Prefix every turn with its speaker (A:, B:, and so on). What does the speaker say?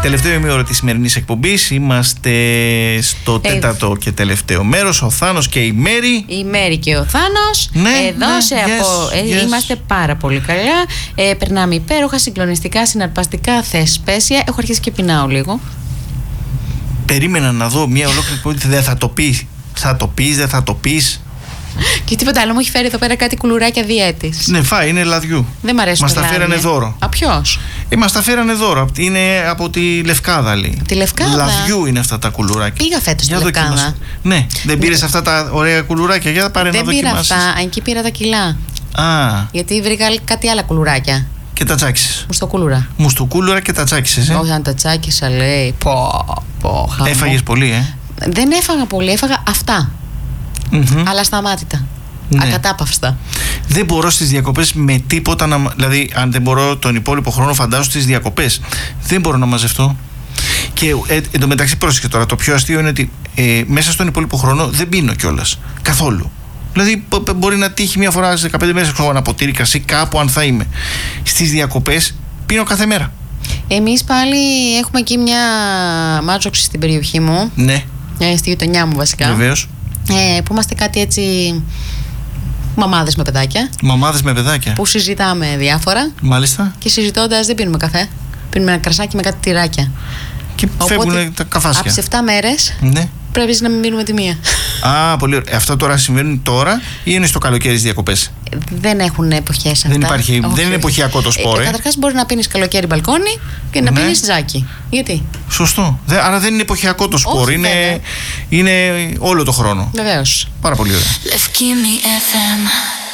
A: Τελευταίο ημίωρο της σημερινής εκπομπής. Είμαστε στο τέταρτο και τελευταίο μέρος. Ο Θάνος και η Μέρη.
B: Η Μέρη και ο Θάνος.
A: Ναι,
B: εδώ
A: yes.
B: Είμαστε πάρα πολύ καλά. Περνάμε υπέροχα, συγκλονιστικά, συναρπαστικά, θεσπέσια. Έχω αρχίσει και πεινάω λίγο.
A: Περίμενα να δω μια ολόκληρη εκπομπή. Δεν θα το πει. Θα το πει, δεν θα το πει.
B: Και τίποτα άλλο, μου έχει φέρει εδώ πέρα κάτι κουλουράκια διέτης.
A: Ναι, φάει, είναι λαδιού.
B: Δεν μ' αρέσει.
A: Μας τα φέρανε δώρο.
B: Α, ποιος?
A: Μας τα φέρανε δώρο. Είναι από τη Λευκάδα, λέει.
B: Τη Λευκάδα.
A: Λαδιού είναι αυτά τα κουλουράκια.
B: Πήγα φέτος στη Λευκάδα.
A: Ναι, δεν πήρες αυτά τα ωραία κουλουράκια? Για πάρε να δοκιμάσεις.
B: Δεν πήρα αυτά, εκεί πήρα τα κιλά.
A: Α.
B: Γιατί βρήκα κάτι άλλα κουλουράκια.
A: Και τα τσάκισες?
B: Μουστοκούλουρα.
A: Μουστοκούλουρα και τα τσάκισες,
B: Όχι, αν τα τσάκισα, λέει. Χαμό.
A: Έφαγες πολύ,
B: Δεν έφαγα πολύ, έφαγα αυτά. Αλλά σταμάτητα.
A: Ναι.
B: Ακατάπαυστα.
A: Δεν μπορώ στις διακοπές με τίποτα να. Δηλαδή, αν δεν μπορώ τον υπόλοιπο χρόνο, φαντάζομαι στις διακοπές. Δεν μπορώ να μαζευτώ. Και εν τω μεταξύ, πρόσεχε τώρα, το πιο αστείο είναι ότι μέσα στον υπόλοιπο χρόνο δεν πίνω κιόλας. Καθόλου. Δηλαδή, μπορεί να τύχει μια φορά σε 15 μέρες ένα ποτήρι κρασί κάπου, αν θα είμαι. Στις διακοπές πίνω κάθε μέρα.
B: Εμείς πάλι έχουμε εκεί μια μάτζοξη στην περιοχή μου.
A: Ναι.
B: Στη γειτονιά μου, βασικά.
A: Βεβαίως.
B: Που είμαστε κάτι έτσι. Μαμάδες με παιδάκια.
A: Μαμάδες με παιδάκια.
B: Που συζητάμε διάφορα.
A: Μάλιστα.
B: Και συζητώντας δεν πίνουμε καφέ. Πίνουμε ένα κρασάκι με κάτι τυράκια.
A: Και φεύγουν τα καφάσια.
B: Από τις 7 μέρες, ναι, πρέπει να μην μείνουμε τη μία.
A: Α, πολύ ωραία. Αυτό τώρα συμβαίνει τώρα ή είναι στο καλοκαίρι στις διακοπές?
B: Δεν έχουν εποχές αυτά.
A: Δεν υπάρχει, δεν είναι εποχιακό το σπορ.
B: Καταρχάς μπορεί να πίνεις καλοκαίρι μπαλκόνι και να πίνεις τζάκι. Γιατί?
A: Σωστό. Άρα δεν είναι εποχιακό το σπορ. Είναι όλο το χρόνο.
B: Βεβαίως.
A: Πάρα πολύ ωραία.